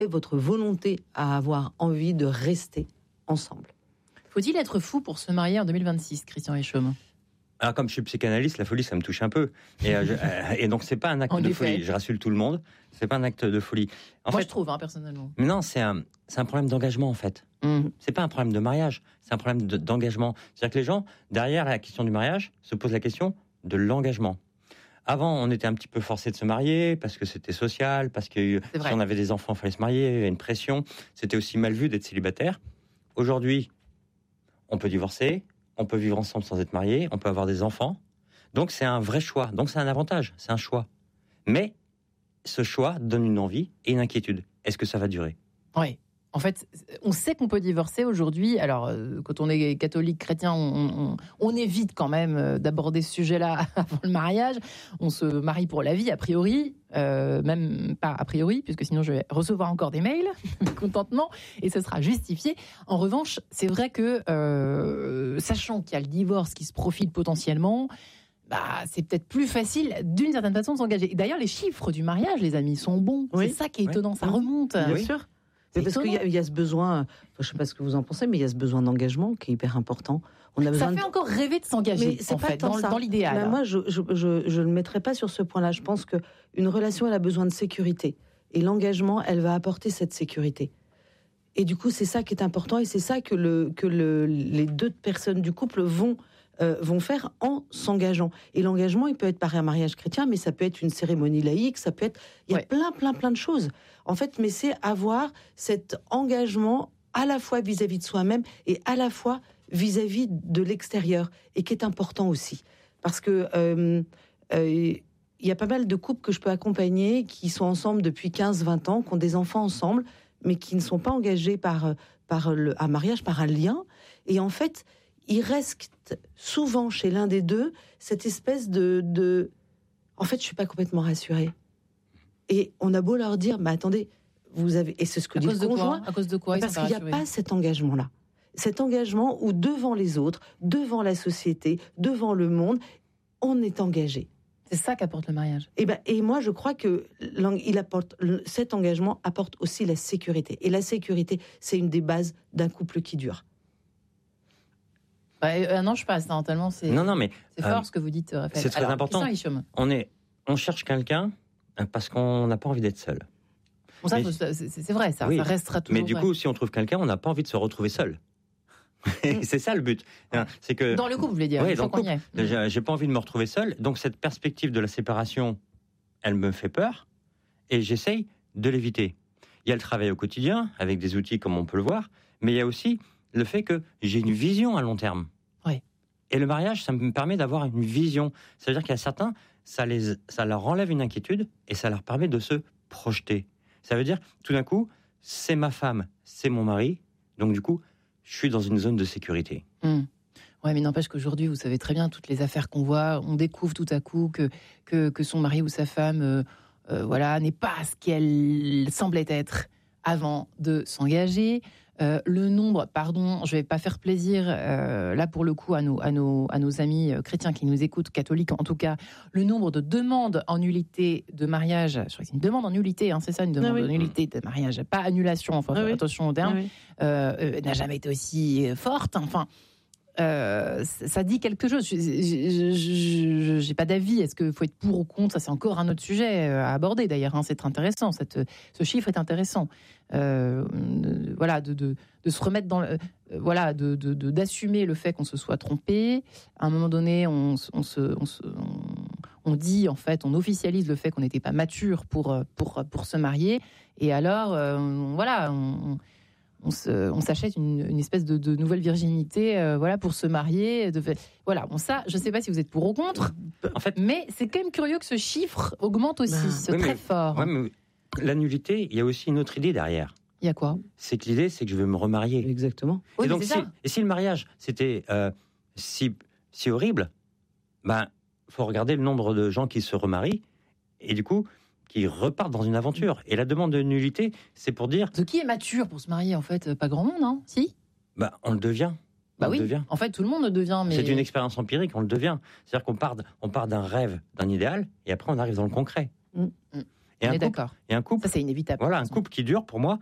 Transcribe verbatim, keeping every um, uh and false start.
votre volonté à avoir envie de rester ensemble. Faut-il être fou pour se marier en deux mille vingt-six, Christian Richomme ? Alors, comme je suis psychanalyste, la folie, ça me touche un peu. Et, euh, je, euh, et donc, c'est pas un acte En de effet. folie. Je rassure tout le monde. C'est pas un acte de folie. En Moi, fait, je trouve, hein, personnellement. mais non, c'est un, c'est un problème d'engagement, en fait. Mmh. C'est pas un problème de mariage. C'est un problème de, d'engagement. C'est-à-dire que les gens, derrière la question du mariage, se posent la question de l'engagement. Avant, on était un petit peu forcé de se marier parce que c'était social, parce que C'est vrai. si on avait des enfants, il fallait se marier, il y avait une pression. C'était aussi mal vu d'être célibataire. Aujourd'hui, on peut divorcer, on peut vivre ensemble sans être marié, on peut avoir des enfants. Donc c'est un vrai choix. Donc c'est un avantage, c'est un choix. Mais ce choix donne une envie et une inquiétude. Est-ce que ça va durer ? Oui. En fait, on sait qu'on peut divorcer aujourd'hui. Alors, euh, quand on est catholique, chrétien, on, on, on évite quand même euh, d'aborder ce sujet-là avant le mariage. On se marie pour la vie, a priori. Euh, même pas a priori, puisque sinon je vais recevoir encore des mails de mécontentement, et ce sera justifié. En revanche, c'est vrai que, euh, sachant qu'il y a le divorce qui se profile potentiellement, bah, c'est peut-être plus facile, d'une certaine façon, de s'engager. Et d'ailleurs, les chiffres du mariage, les amis, sont bons. Oui. C'est ça qui est Oui. étonnant, ça remonte. Bien Oui. sûr. C'est C'est parce qu'il y, a- il y a ce besoin, enfin, je ne sais pas ce que vous en pensez, mais il y a ce besoin d'engagement qui est hyper important. On a Ça besoin fait de... encore rêver de s'engager, Mais c'est en pas fait, tant dans, ça. dans l'idéal. Là, moi, je je, je, je ne le mettrai pas sur ce point-là. Je pense qu'une relation, elle a besoin de sécurité. Et l'engagement, elle va apporter cette sécurité. Et du coup, c'est ça qui est important. Et c'est ça que, le, que le, les deux personnes du couple vont, euh, vont faire en s'engageant. Et l'engagement, il peut être par un mariage chrétien, mais ça peut être une cérémonie laïque, ça peut être... Il y a Ouais. plein, plein, plein de choses. En fait, mais c'est avoir cet engagement à la fois vis-à-vis de soi-même et à la fois vis-à-vis de l'extérieur, et qui est important aussi. Parce que euh, euh, il y a pas mal de couples que je peux accompagner qui sont ensemble depuis quinze vingt ans, qui ont des enfants ensemble, mais qui ne sont pas engagés par, par le, un mariage, par un lien. Et en fait, il reste souvent chez l'un des deux cette espèce de... de en fait, je suis pas complètement rassurée. Et on a beau leur dire, mais attendez, vous avez... Et c'est ce que À dit le cause de conjoint. quoi À cause de quoi ils Parce sont qu'il n'y a rassurés pas cet engagement-là. Cet engagement où devant les autres, devant la société, devant le monde, on est engagé. C'est ça qu'apporte le mariage. Et, ben, et moi, je crois que l'eng- il apporte, cet engagement apporte aussi la sécurité. Et la sécurité, c'est une des bases d'un couple qui dure. Bah, euh, non, je passe, hein, tellement c'est, Non, non, mais c'est euh, fort ce que vous dites, Raphaël. c'est très Alors, important. Christian Richomme. on est, on cherche quelqu'un euh, parce qu'on n'a pas envie d'être seul. Bon, ça, Mais- faut- c'est, c'est vrai, ça, Oui. ça restera toujours Mais du vrai. coup, si on trouve quelqu'un, on n'a pas envie de se retrouver seul. C'est ça le but. Hein, C'est que Dans le couple, vous voulez dire, Oui, une dans fois le qu'on y est. j'ai, j'ai pas envie de me retrouver seul. Donc cette perspective de la séparation, elle me fait peur et j'essaye de l'éviter. Il y a le travail au quotidien avec des outils comme on peut le voir, mais il y a aussi le fait que j'ai une vision à long terme. Oui. Et le mariage, ça me permet d'avoir une vision. Ça veut dire qu'il y a certains, ça, les, ça leur enlève une inquiétude et ça leur permet de se projeter. Ça veut dire, tout d'un coup, c'est ma femme, c'est mon mari, donc du coup, je suis dans une zone de sécurité. Hum. Ouais, mais n'empêche qu'aujourd'hui, vous savez très bien, toutes les affaires qu'on voit, on découvre tout à coup que, que, que son mari ou sa femme euh, euh, voilà, n'est pas ce qu'elle semblait être avant de s'engager. Euh, le nombre, pardon, je vais pas faire plaisir euh, là pour le coup à nos, à nos, à nos amis euh, chrétiens qui nous écoutent, catholiques en tout cas, le nombre de demandes en nullité de mariage, je crois que c'est une demande en nullité, hein, c'est ça, une demande Ah oui. en nullité de mariage, pas annulation, enfin Ah oui. attention au terme, Ah oui. euh, euh, n'a jamais été aussi forte, enfin... Euh, ça dit quelque chose. Je n'ai pas d'avis. Est-ce qu'il faut être pour ou contre ? Ça, c'est encore un autre sujet à aborder d'ailleurs. Hein. C'est très intéressant. Cette, ce chiffre est intéressant. Euh, de, voilà, de, de, de se remettre dans, le, euh, voilà, de, de, de, d'assumer le fait qu'on se soit trompé. À un moment donné, on, on se, on se, on, on dit en fait, on officialise le fait qu'on n'était pas mature pour pour pour se marier. Et alors, euh, on, voilà. On, On, se, on s'achète une, une espèce de, de nouvelle virginité, euh, voilà, pour se marier. De, voilà, bon ça, je ne sais pas si vous êtes pour ou contre, En fait, mais c'est quand même curieux que ce chiffre augmente aussi, Ben, c'est oui, très mais- fort. ouais, mais la nullité, il y a aussi une autre idée derrière. Il y a quoi ? C'est que l'idée, c'est que je veux me remarier. Exactement. Oui, et mais donc, c'est si, ça. et si le mariage, c'était euh, si, si horrible, ben, faut regarder le nombre de gens qui se remarient, et du coup, qui repartent dans une aventure. Et la demande de nullité, c'est pour dire, De qui est mature pour se marier en fait ? Pas grand monde, hein ? Si ? ben, on le devient. Bah on oui. le devient. En fait, tout le monde le devient, mais C'est une expérience empirique, on le devient. C'est-à-dire qu'on part, d- on part d'un rêve, d'un idéal, et après on arrive dans le concret. Mm. Mm. Et On un est couple, d'accord. et un couple, Ça, c'est inévitable. voilà, un couple qui dure, pour moi,